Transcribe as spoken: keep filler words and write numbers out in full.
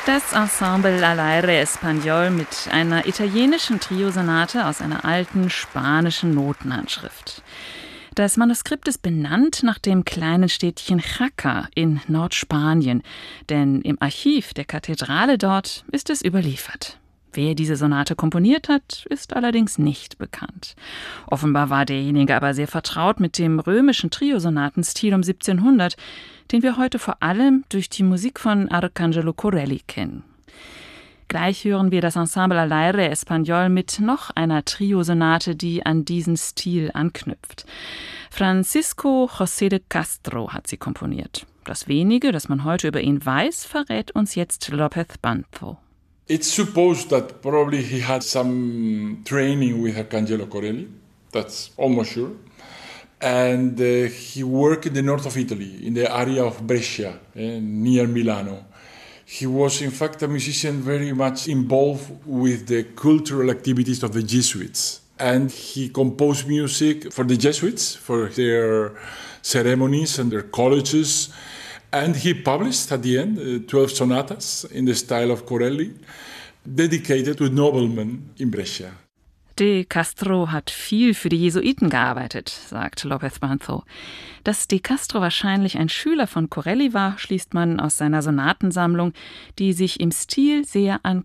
Das Ensemble All'Aire Espagnol mit einer italienischen Triosonate aus einer alten spanischen Notenhandschrift. Das Manuskript ist benannt nach dem kleinen Städtchen Jaca in Nordspanien, denn im Archiv der Kathedrale dort ist es überliefert. Wer diese Sonate komponiert hat, ist allerdings nicht bekannt. Offenbar war derjenige aber sehr vertraut mit dem römischen Triosonatenstil um siebzehnhundert, den wir heute vor allem durch die Musik von Arcangelo Corelli kennen. Gleich hören wir das Ensemble All'Aire Espagnol mit noch einer Triosonate, die an diesen Stil anknüpft. Francisco José de Castro hat sie komponiert. Das wenige, das man heute über ihn weiß, verrät uns jetzt López Banzo. It's supposed that probably he had some training with Arcangelo Corelli. That's almost sure. And uh, he worked in the north of Italy, in the area of Brescia, eh, near Milano. He was, in fact, a musician very much involved with the cultural activities of the Jesuits. And he composed music for the Jesuits, for their ceremonies and their colleges. And he published, at the end, uh, twelve sonatas in the style of Corelli, dedicated to noblemen in Brescia. De Castro hat viel für die Jesuiten gearbeitet, sagt López Banzo. Dass De Castro wahrscheinlich ein Schüler von Corelli war, schließt man aus seiner Sonatensammlung, die sich im Stil sehr an